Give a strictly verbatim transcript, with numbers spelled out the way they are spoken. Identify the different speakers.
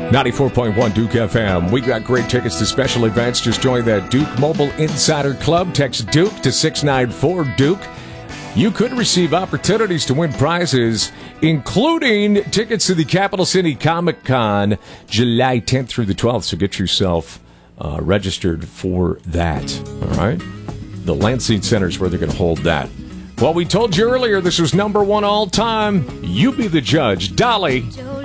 Speaker 1: ninety-four point one Duke F M. We got great tickets to special events. Just join that Duke Mobile Insider Club. Text Duke to six nine four Duke. You could receive opportunities to win prizes, including tickets to the Capital City Comic Con July tenth through the twelfth. So get yourself uh, registered for that. All right? The Lansing Center is where they're going to hold that. Well, we told you earlier this was number one all time. You be the judge. Dolly.